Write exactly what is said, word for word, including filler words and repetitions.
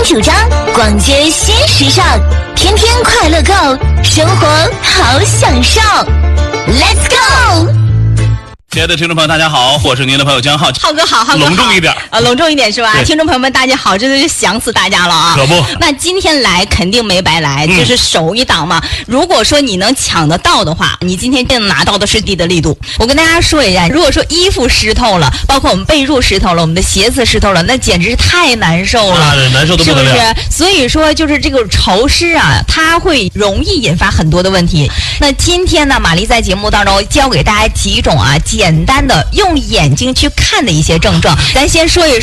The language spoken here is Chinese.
主张，逛街新时尚，天天快乐购，生活好享受。Let's go！ 亲爱的听众朋友，大家好，我是您的朋友江浩。 浩哥好，浩哥好， 隆重一点啊，隆重一点是吧？听众朋友们，大家好，真的是想死大家了啊！ 可不， 那今天来肯定没白来，嗯、就是首一档嘛。如果说你能抢得到的话，你今天真的拿到的是地的力度。我跟大家说一下，如果说衣服湿透了，包括我们被褥湿透了，我们的鞋子湿透了，那简直是太难受了， 啊、难受的不得了， 是不是？所以说，就是这个潮湿啊，它会容易引发很多的问题。那今天呢，玛丽在节目当中教给大家几种啊简单的用眼睛去看的一些症状，咱先说一